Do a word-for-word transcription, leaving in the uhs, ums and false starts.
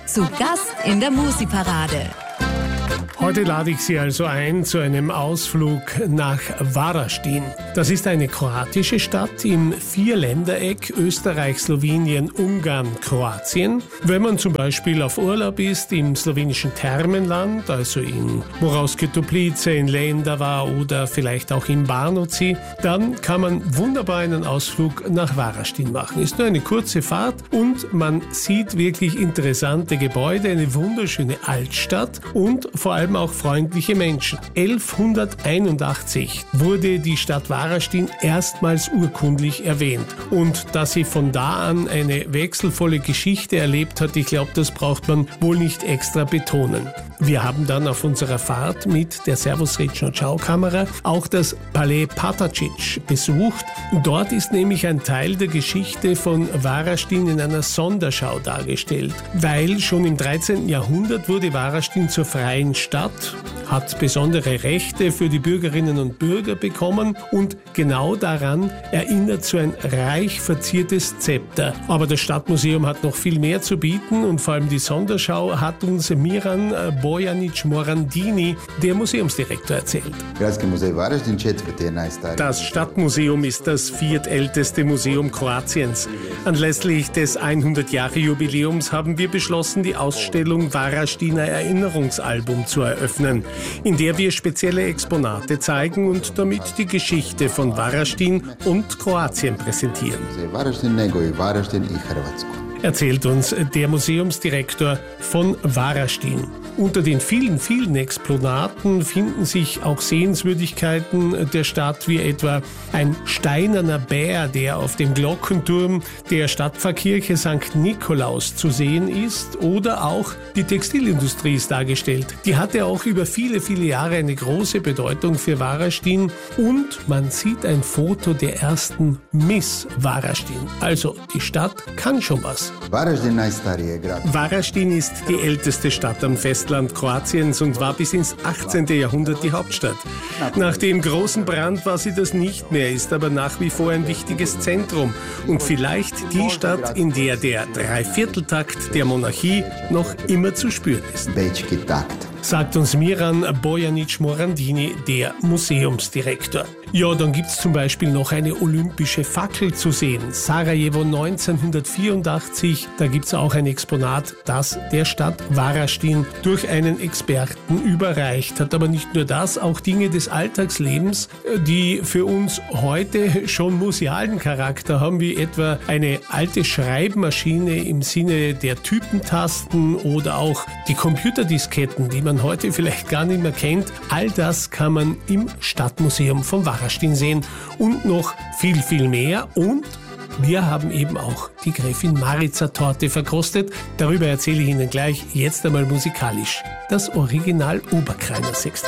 Zu Gast in der Musi-Parade. Heute lade ich Sie also ein zu einem Ausflug nach Varaždin. Das ist eine kroatische Stadt im Vierländereck Österreich, Slowenien, Ungarn, Kroatien. Wenn man zum Beispiel auf Urlaub ist im slowenischen Thermenland, also in Moravske Toplice, in Lendava oder vielleicht auch in Barnoci, dann kann man wunderbar einen Ausflug nach Varaždin machen. Ist nur eine kurze Fahrt und man sieht wirklich interessante Gebäude, eine wunderschöne Altstadt und vor allem auch freundliche Menschen. elfhunderteinundachtzig wurde die Stadt Varaždin erstmals urkundlich erwähnt. Und dass sie von da an eine wechselvolle Geschichte erlebt hat, ich glaube, das braucht man wohl nicht extra betonen. Wir haben dann auf unserer Fahrt mit der Servus Rečno Ciao Kamera auch das Palais Patačić besucht. Dort ist nämlich ein Teil der Geschichte von Varaždin in einer Sonderschau dargestellt. Weil schon im dreizehnten Jahrhundert wurde Varaždin zur freien Stadt, hat besondere Rechte für die Bürgerinnen und Bürger bekommen und genau daran erinnert so ein reich verziertes Zepter. Aber das Stadtmuseum hat noch viel mehr zu bieten und vor allem die Sonderschau hat uns Miran Bojanić-Morandini, der Museumsdirektor, erzählt. Das Stadtmuseum ist das viertälteste Museum Kroatiens. Anlässlich des hundert-Jahre-Jubiläums haben wir beschlossen, die Ausstellung Varaždiner Erinnerungsalbum zu eröffnen, in der wir spezielle Exponate zeigen und damit die Geschichte von Varaždin und Kroatien präsentieren. Erzählt uns der Museumsdirektor von Varaždin. Unter den vielen, vielen Exponaten finden sich auch Sehenswürdigkeiten der Stadt, wie etwa ein steinerner Bär, der auf dem Glockenturm der Stadtpfarrkirche Sankt Nikolaus zu sehen ist, oder auch die Textilindustrie ist dargestellt. Die hatte auch über viele, viele Jahre eine große Bedeutung für Varaždin und man sieht ein Foto der ersten Miss Varaždin. Also die Stadt kann schon was. Varaždin ist die älteste Stadt am Festland Kroatiens und war bis ins achtzehnten Jahrhundert die Hauptstadt. Nach dem großen Brand war sie das nicht mehr, ist aber nach wie vor ein wichtiges Zentrum und vielleicht die Stadt, in der der Dreivierteltakt der Monarchie noch immer zu spüren ist. Sagt uns Miran Bojanić-Morandini, der Museumsdirektor. Ja, dann gibt's zum Beispiel noch eine olympische Fackel zu sehen. Sarajevo neunzehnhundertvierundachtzig, da gibt's auch ein Exponat, das der Stadt Varaždin durch einen Experten überreicht hat. Aber nicht nur das, auch Dinge des Alltagslebens, die für uns heute schon musealen Charakter haben, wie etwa eine alte Schreibmaschine im Sinne der Typentasten oder auch die Computerdisketten, die man heute vielleicht gar nicht mehr kennt. All das kann man im Stadtmuseum von Varaždin sehen und noch viel, viel mehr. Und wir haben eben auch die Gräfin Marica-Torte verkostet. Darüber erzähle ich Ihnen gleich, jetzt einmal musikalisch. Das Original Oberkreiner Sextett.